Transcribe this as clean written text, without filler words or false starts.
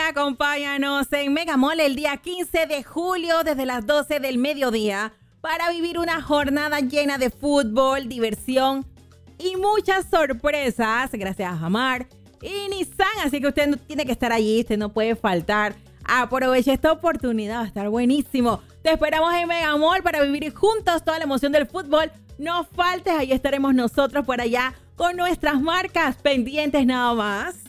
Acompáñanos en Megamall el día 15 de julio desde las 12 del mediodía para vivir una jornada llena de fútbol, diversión y muchas sorpresas gracias a Jamar y Nissan. Así que usted no tiene que estar allí, usted no puede faltar. Aproveche esta oportunidad, va a estar buenísimo. Te esperamos en Megamall para vivir juntos toda la emoción del fútbol. No faltes, ahí estaremos nosotros por allá con nuestras marcas pendientes nada más.